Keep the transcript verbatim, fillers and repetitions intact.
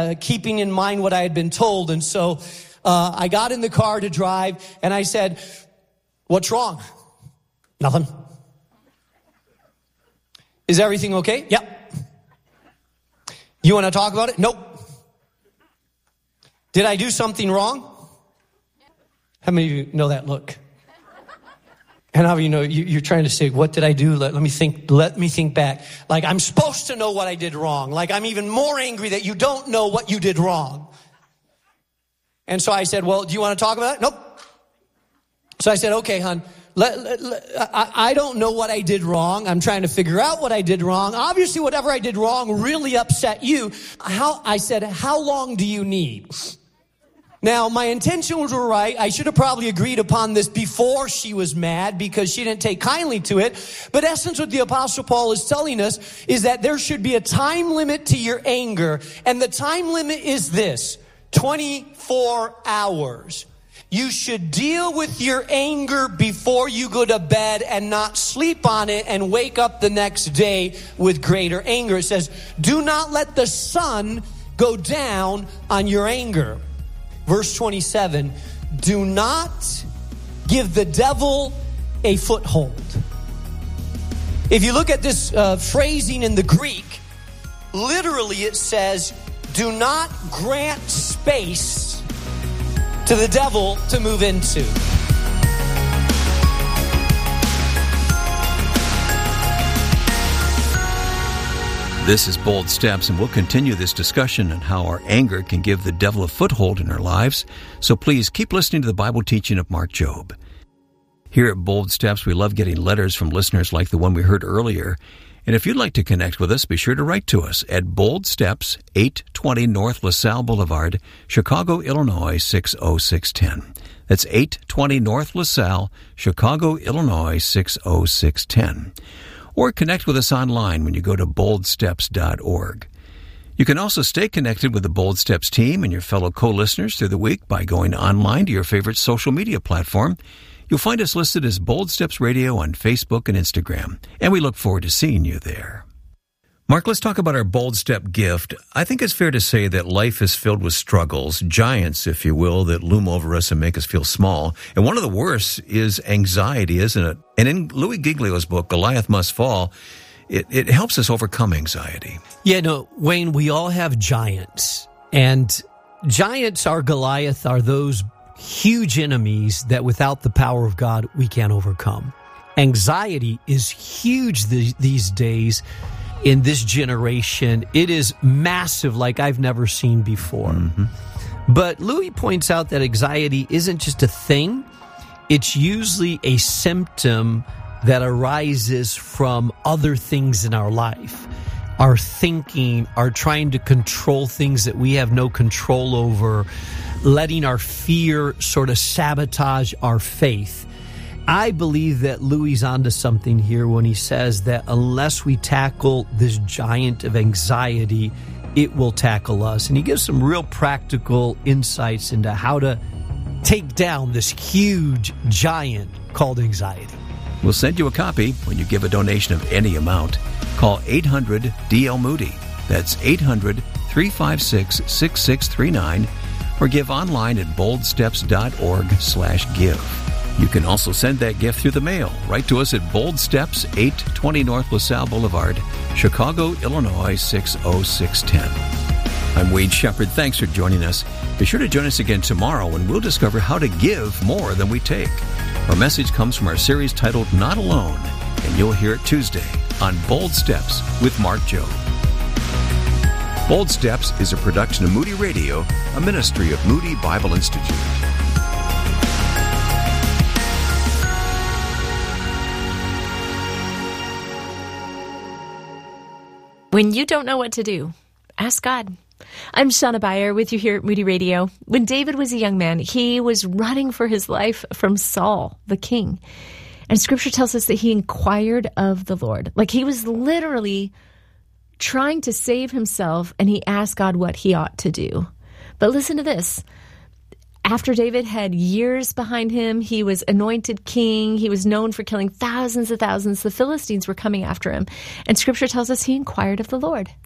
uh, keeping in mind what I had been told. And so uh, I got in the car to drive, and I said, "What's wrong?" "Nothing." "Is everything okay?" "Yep." "You want to talk about it?" "Nope." "Did I do something wrong?" How many of you know that look? And how do you know, you, you're trying to say, what did I do? Let, let me think, let me think back. Like I'm supposed to know what I did wrong. Like I'm even more angry that you don't know what you did wrong. And so I said, well, do you want to talk about it? Nope. So I said, okay, hon, let, let, let, I, I don't know what I did wrong. I'm trying to figure out what I did wrong. Obviously, whatever I did wrong really upset you. How, I said, how long do you need? Now, my intentions were right. I should have probably agreed upon this before she was mad because she didn't take kindly to it. But essence, what the Apostle Paul is telling us is that there should be a time limit to your anger. And the time limit is this, twenty-four hours. You should deal with your anger before you go to bed and not sleep on it and wake up the next day with greater anger. It says, do not let the sun go down on your anger. Verse twenty-seven, do not give the devil a foothold. If you look at this uh, phrasing in the Greek, literally it says, do not grant space to the devil to move into. This is Bold Steps, and we'll continue this discussion on how our anger can give the devil a foothold in our lives. So please keep listening to the Bible teaching of Mark Jobe. Here at Bold Steps, we love getting letters from listeners like the one we heard earlier. And if you'd like to connect with us, be sure to write to us at Bold Steps, eight twenty North LaSalle Boulevard, Chicago, Illinois, six oh six one oh. That's eight twenty North LaSalle, Chicago, Illinois, six oh six one oh. Or connect with us online when you go to bold steps dot org. You can also stay connected with the Bold Steps team and your fellow co-listeners through the week by going online to your favorite social media platform. You'll find us listed as Bold Steps Radio on Facebook and Instagram, and we look forward to seeing you there. Mark, let's talk about our Bold Step gift. I think it's fair to say that life is filled with struggles, giants, if you will, that loom over us and make us feel small. And one of the worst is anxiety, isn't it? And in Louis Giglio's book, Goliath Must Fall, it, it helps us overcome anxiety. Yeah, no, Wayne, we all have giants. And giants are Goliath, are those huge enemies that without the power of God, we can't overcome. Anxiety is huge th- these days. In this generation, it is massive like I've never seen before. Mm-hmm. But Louis points out that anxiety isn't just a thing. It's usually a symptom that arises from other things in our life. Our thinking, our trying to control things that we have no control over, letting our fear sort of sabotage our faith. I believe that Louis is onto something here when he says that unless we tackle this giant of anxiety, it will tackle us. And he gives some real practical insights into how to take down this huge giant called anxiety. We'll send you a copy when you give a donation of any amount. Call eight hundred D L Moody. That's eight hundred, three five six, six six three nine or give online at bold steps dot org slash give. You can also send that gift through the mail. Write to us at Bold Steps, eight twenty North LaSalle Boulevard, Chicago, Illinois, six oh six one oh. I'm Wade Shepard. Thanks for joining us. Be sure to join us again tomorrow when we'll discover how to give more than we take. Our message comes from our series titled Not Alone, and you'll hear it Tuesday on Bold Steps with Mark Jobe. Bold Steps is a production of Moody Radio, a ministry of Moody Bible Institute. When you don't know what to do, ask God. I'm Shauna Beyer with you here at Moody Radio. When David was a young man, he was running for his life from Saul, the king. And Scripture tells us that he inquired of the Lord. Like he was literally trying to save himself, and he asked God what he ought to do. But listen to this. After David had years behind him, he was anointed king. He was known for killing thousands of thousands. The Philistines were coming after him. And Scripture tells us he inquired of the Lord.